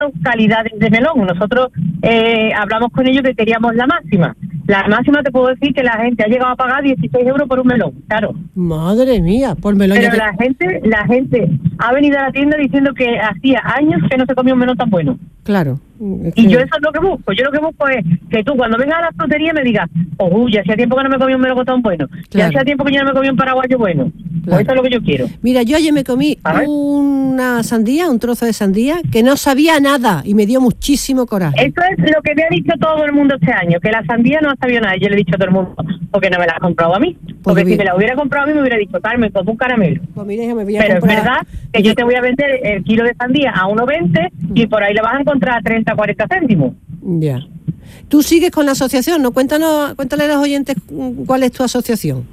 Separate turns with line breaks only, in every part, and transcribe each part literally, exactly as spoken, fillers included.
calidades de melón. Nosotros eh, hablamos con ellos que queríamos la máxima. La máxima te puedo decir que la gente ha llegado a pagar dieciséis euros por un melón, claro.
Madre mía, por melón.
Pero
que...
la gente, la gente ha venido a la tienda diciendo que hacía años que no se comía un melón tan bueno.
Claro.
Es que... Y yo eso es lo que busco. Yo lo que busco es que tú cuando vengas a la frutería me digas, oh, ya hacía tiempo que no me comí un melón tan bueno. Claro. Ya hacía tiempo que yo no me comí un paraguayo bueno. Claro. Pues eso es lo que yo quiero.
Mira, yo ayer me comí una sandía, un trozo de sandía, que no sabía nada y me dio muchísimo coraje.
Eso es lo que me ha dicho todo el mundo este año, que la sandía no ha sabido nada. Yo le he dicho a todo el mundo, porque no me la has comprado a mí. Porque pues si me la hubiera comprado a mí me hubiera dicho, Carmen, como un caramelo.
Pues mira, me voy a
Pero
comprar...
es verdad que yo te voy a vender el kilo de sandía a uno veinte y por ahí le vas a encontrar a treinta, cuarenta céntimos.
Ya. Tú sigues con la asociación, ¿no? Cuéntanos, cuéntale a los oyentes cuál es tu asociación.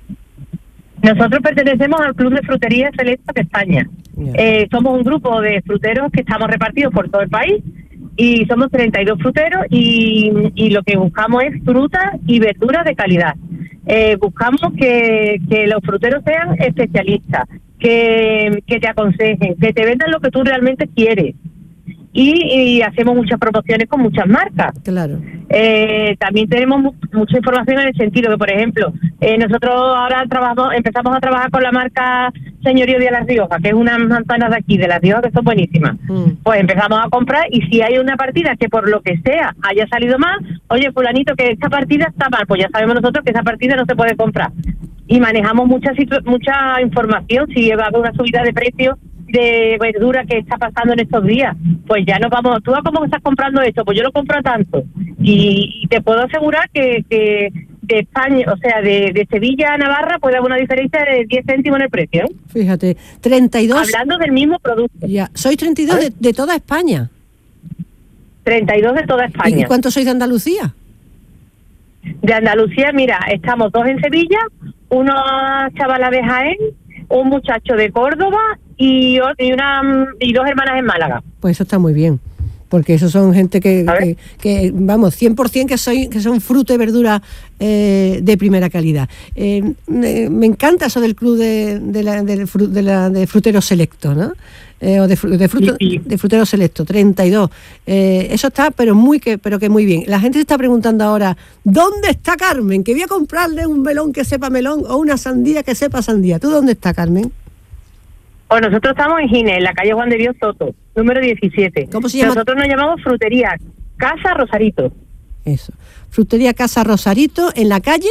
Nosotros pertenecemos al Club de Frutería Selecta de España. Yeah. Eh, somos un grupo de fruteros que estamos repartidos por todo el país y somos treinta y dos fruteros y, y lo que buscamos es fruta y verduras de calidad. Eh, buscamos que, que los fruteros sean especialistas, que, que te aconsejen, que te vendan lo que tú realmente quieres. Y, y hacemos muchas promociones con muchas marcas.
Claro.
Eh, también tenemos mu- mucha información en el sentido que, por ejemplo, eh, nosotros ahora trabajamos, empezamos a trabajar con la marca Señorío de La Rioja, que es unas manzanas de aquí, de La Rioja, que son buenísimas. Mm. Pues empezamos a comprar y si hay una partida que por lo que sea haya salido mal, oye, fulanito, que esta partida está mal, pues ya sabemos nosotros que esa partida no se puede comprar. Y manejamos mucha, situ- mucha información, si va a haber una subida de precios de verdura que está pasando en estos días, pues ya nos vamos, tú cómo estás comprando esto, pues yo lo compro a tanto y, y te puedo asegurar que, que de España, o sea, de, de Sevilla a Navarra puede haber una diferencia de diez céntimos en el precio, ¿eh?
Fíjate, treinta y dos...
Hablando del mismo producto.
Ya, sois treinta y dos de, de toda España.
treinta y dos de toda España.
¿Y cuántos sois de Andalucía?
De Andalucía, mira, estamos dos en Sevilla, una chavala de Jaén, un muchacho de Córdoba y, y una y dos hermanas en Málaga.
Pues eso está muy bien, porque esos son gente que, que, que vamos, cien por ciento que, soy, que son fruta y verdura eh, de primera calidad. Eh, me encanta eso del club de, de, la, de, de, la, de fruteros selectos, ¿no? Eh, o de, de, fruto, sí, sí. de fruteros selectos, treinta y dos. Eh, eso está, pero muy que pero que muy bien. La gente se está preguntando ahora, ¿dónde está Carmen? Que voy a comprarle un melón que sepa melón o una sandía que sepa sandía. ¿Tú dónde está, Carmen?
Pues nosotros estamos en Gine, en la calle Juan de Dios Soto, número diecisiete.
¿Cómo se llama?
Nosotros nos llamamos Frutería Casa Rosarito.
Eso. Frutería Casa Rosarito, en la calle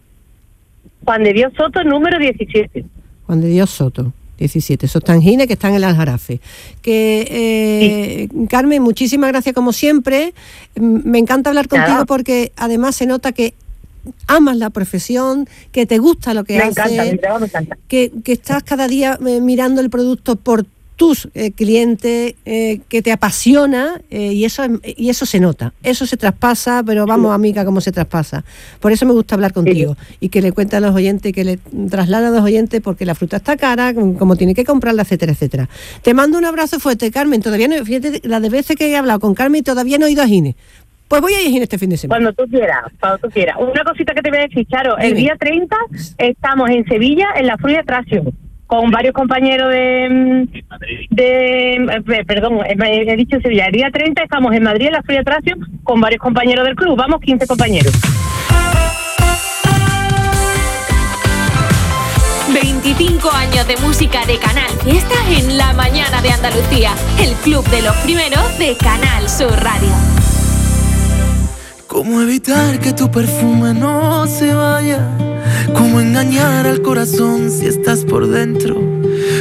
Juan de Dios Soto, número diecisiete.
Juan de Dios Soto. diecisiete, esos tangines que están en el Aljarafe. Que, eh, sí. Carmen, muchísimas gracias como siempre. Me encanta hablar contigo Nada. porque además se nota que amas la profesión, que te gusta lo que
me
haces,
encanta, me encanta, me encanta.
Que, que estás cada día eh, mirando el producto por tus eh, clientes, eh, que te apasiona eh, y eso y eso se nota, eso se traspasa, pero vamos, sí. amiga, cómo se traspasa. Por eso me gusta hablar contigo sí. y que le cuentes a los oyentes, que le traslada a los oyentes, porque la fruta está cara, como tiene que comprarla, etcétera, etcétera. Te mando un abrazo fuerte, Carmen. Todavía no, fíjate, la de veces que he hablado con Carmen todavía no he ido a Gine. Pues voy a ir a Gine este fin de semana.
Cuando tú quieras, cuando tú quieras. Una cosita que te voy a decir, Charo, el día treinta estamos en Sevilla, en la Fruit Attraction, con varios compañeros de, de, de perdón, he dicho Sevilla, el día treinta estamos en Madrid en la Fruit Attraction con varios compañeros del club, vamos quince compañeros.
veinticinco años de música de Canal Fiesta en la mañana de Andalucía, el club de los primeros de Canal Sur Radio.
¿Cómo evitar que tu perfume no se vaya? ¿Cómo engañar al corazón si estás por dentro?